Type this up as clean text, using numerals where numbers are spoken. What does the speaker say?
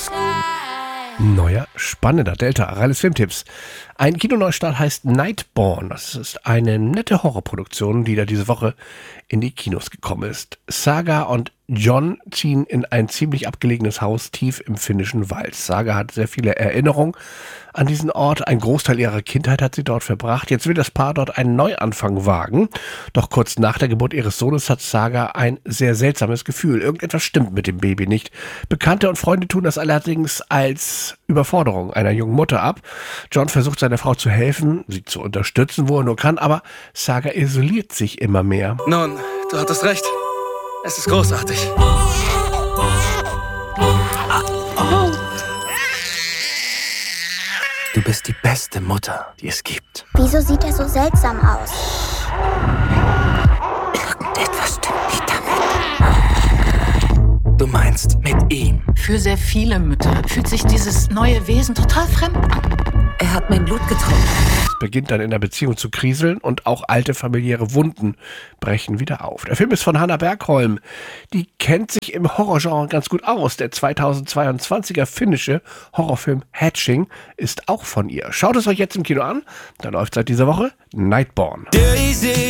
Neuer, spannender Delta Arales Filmtipps. Ein Kinoneustart heißt Nightborn. Das ist eine nette Horrorproduktion, die da diese Woche in die Kinos gekommen ist. Saga und John ziehen in ein ziemlich abgelegenes Haus tief im finnischen Wald. Saga hat sehr viele Erinnerungen an diesen Ort. Ein Großteil ihrer Kindheit hat sie dort verbracht. Jetzt will das Paar dort einen Neuanfang wagen. Doch kurz nach der Geburt ihres Sohnes hat Saga ein sehr seltsames Gefühl. Irgendetwas stimmt mit dem Baby nicht. Bekannte und Freunde tun das allerdings als Überforderung einer jungen Mutter ab. John versucht seiner Frau zu helfen, sie zu unterstützen, wo er nur kann, aber Saga isoliert sich immer mehr. Nun, du hattest recht. Es ist großartig. Du bist die beste Mutter, die es gibt. Wieso sieht er so seltsam aus? Irgendetwas stimmt nicht damit. Du meinst mit ihm? Für sehr viele Mütter fühlt sich dieses neue Wesen total fremd an. Er hat mein Blut getrunken. Es beginnt dann in der Beziehung zu kriseln und auch alte familiäre Wunden brechen wieder auf. Der Film ist von Hanna Bergholm. Die kennt sich im Horrorgenre ganz gut aus. Der 2022er finnische Horrorfilm Hatching ist auch von ihr. Schaut es euch jetzt im Kino an. Da läuft seit dieser Woche Nightborn. Daisy.